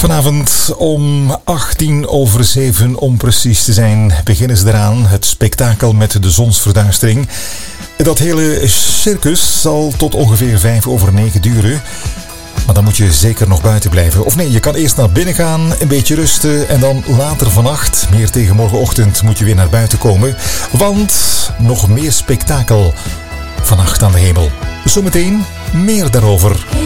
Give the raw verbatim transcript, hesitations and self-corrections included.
Vanavond om achttien over zeven om precies te zijn beginnen ze eraan. Het spektakel met de zonsverduistering. Dat hele circus zal tot ongeveer vijf over negen duren. Maar dan moet je zeker nog buiten blijven. Of nee, je kan eerst naar binnen gaan, een beetje rusten en dan later vannacht, meer tegen morgenochtend, moet je weer naar buiten komen. Want nog meer spektakel vannacht aan de hemel. Zometeen meer daarover.